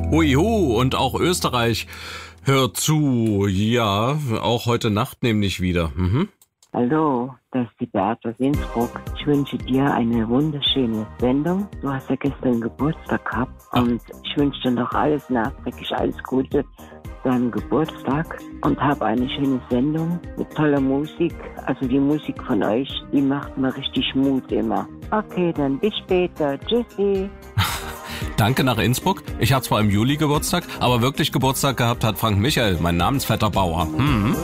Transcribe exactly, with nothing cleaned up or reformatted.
Huihu, und auch Österreich hört zu. Ja, auch heute Nacht nämlich wieder. Mhm. Hallo, das ist die Beate aus Innsbruck. Ich wünsche dir eine wunderschöne Sendung. Du hast ja gestern Geburtstag gehabt und ich wünsche dir noch alles nachträglich, alles Gute zu deinem Geburtstag und habe eine schöne Sendung mit toller Musik. Also die Musik von euch, die macht mir richtig Mut immer. Okay, dann bis später. Tschüssi. Danke nach Innsbruck. Ich hatte zwar im Juli Geburtstag, aber wirklich Geburtstag gehabt hat Frank Michael, mein Namensvetter Bauer. Hm.